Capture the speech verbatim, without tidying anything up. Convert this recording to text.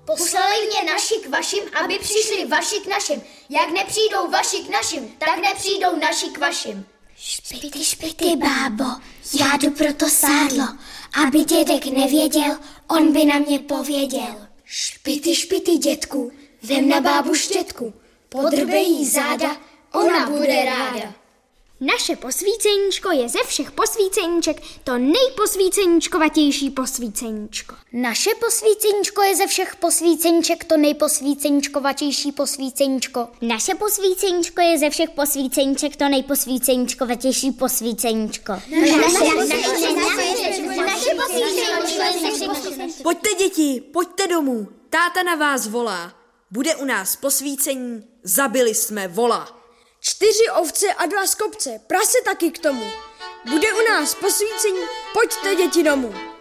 Poslali mě naši k vašim, aby přišli vaši k našim. Jak nepřijdou vaši k našim, tak nepřijdou naši k vašim. Špity, špity, bábo, já jdu pro to sádlo. Aby dědek nevěděl, on by na mě pověděl. Špity, špity, dětku, vem na bábu štětku. Podrbe jí záda, ona bude ráda. Naše posvíceníčko je ze všech posvíceníček to nejposvíceníčkovatější posvíceníčko. Naše posvíceníčko je ze všech posvíceníček to nejposvíceníčkovatější posvíceníčko. Naše posvíceníčko je ze všech posvíceníček to nejposvíceníčkovatější posvíceníčko. Pojďte, děti, pojďte domů. Táta na vás volá. Bude u nás posvícení, zabili jsme vola. Čtyři ovce a dva skopce, prase taky k tomu. Bude u nás posvícení, pojďte, děti, domů.